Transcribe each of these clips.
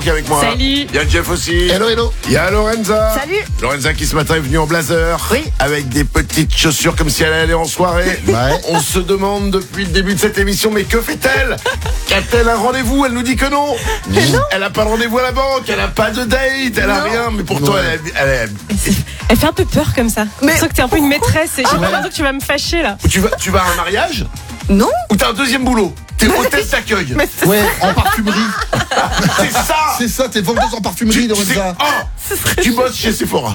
Avec moi. Salut. Il y a Jeff aussi. Hello, hello. Il y a Lorenza. Salut. Lorenza qui ce matin est venue en blazer. Oui. Avec des petites chaussures comme si elle allait en soirée. Ouais. On se demande depuis le début de cette émission, mais que fait-elle? A-t-elle un rendez-vous? Elle nous dit que non. Elle a pas de rendez-vous à la banque. Elle a pas de date. Elle a rien. Mais pourtant, Elle fait un peu peur comme ça. Mais Je sens que t'es un peu une maîtresse et j'ai l'impression que tu vas me fâcher là. Tu vas à un mariage? Non. Ou t'as un deuxième boulot? T'es hôtesse d'accueil. Ouais, en parfumerie. C'est ça. C'est ça, t'es vendeuse en parfumerie, Tu sais, Lorenza. tu bosses chez Sephora.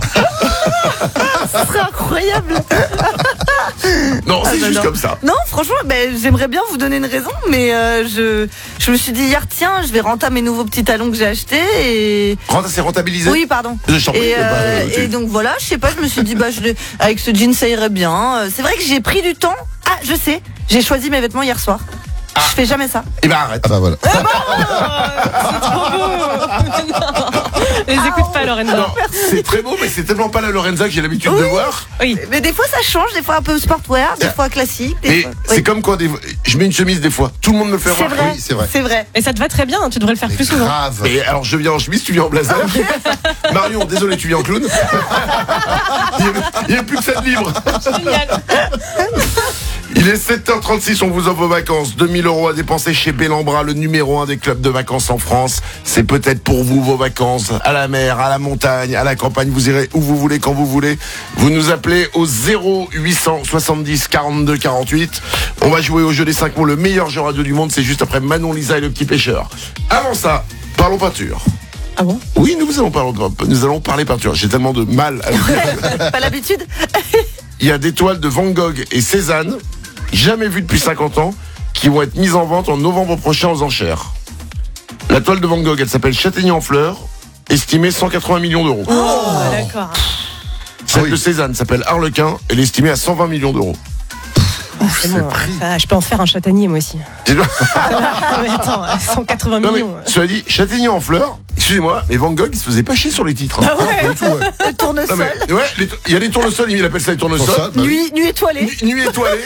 Ce serait incroyable. Non, c'est juste non. comme ça. Non, franchement, j'aimerais bien vous donner une raison, mais je me suis dit hier, tiens, je vais renter mes nouveaux petits talons que j'ai achetés et... C'est rentabilisé? Oui, pardon. Je t'en prie. Et donc voilà, je sais pas, je me suis dit, avec ce jean, ça irait bien. C'est vrai que j'ai pris du temps. Ah, je sais, j'ai choisi mes vêtements hier soir. Je fais jamais ça. Eh ben arrête. Ah bah voilà. C'est trop beau. Non. Les écoute pas, Lorenza. Non, c'est très beau, mais c'est tellement pas la Lorenza que j'ai l'habitude de voir. Oui. Mais des fois ça change, des fois un peu sportwear, des fois classique. Et fois... c'est comme quoi, je mets une chemise des fois. Tout le monde me fait C'est remarquer. vrai, Oui, c'est vrai. c'est vrai. Et ça te va très bien, tu devrais le faire plus souvent. Grave. Et alors je viens en chemise, tu viens en blazer. Marion, désolé, tu viens en clown. Il n'y a plus que 7 livres. Génial. Il est 7h36, on vous offre vos vacances. 2000 € à dépenser chez Bellambra, le numéro 1 des clubs de vacances en France. C'est peut-être pour vous vos vacances, à la mer, à la montagne, à la campagne. Vous irez où vous voulez, quand vous voulez. Vous nous appelez au 0800 70 42 48. On va jouer au jeu des 5 mots, le meilleur jeu radio du monde. C'est juste après Manon, Lisa et le petit pêcheur. Avant ça, parlons peinture. Ah bon? Oui, nous allons parler peinture. J'ai tellement de mal à le dire. Pas l'habitude. Il y a des toiles de Van Gogh et Cézanne, jamais vues depuis 50 ans, qui vont être mises en vente en novembre prochain aux enchères. La toile de Van Gogh, elle s'appelle Châtaignier en fleurs, estimée 180 millions d'euros. Oh, d'accord. Celle de Cézanne s'appelle Harlequin, elle est estimée à 120 millions d'euros. C'est bon, je peux en faire un châtaignier moi aussi. Mais attends, 180 Non mais, millions. cela dit, Châtaignier en fleurs, excusez-moi, mais Van Gogh, il se faisait pas chier sur les titres. Ah ouais. Pas du tout, ouais. Le tournesol. Non mais, ouais, il y a les tournesols, il appelle ça les tournesols. Pour ça, bah oui. Nuit étoilée. Nuit étoilée.